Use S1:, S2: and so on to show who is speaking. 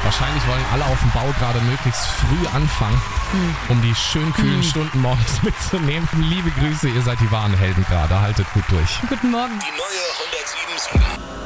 S1: Wahrscheinlich wollen alle auf dem Bau gerade möglichst früh anfangen, um die schön kühlen Stunden morgens mitzunehmen. Liebe Grüße, ihr seid die wahren Helden gerade. Haltet gut durch.
S2: Guten Morgen.
S3: Die neue 107.7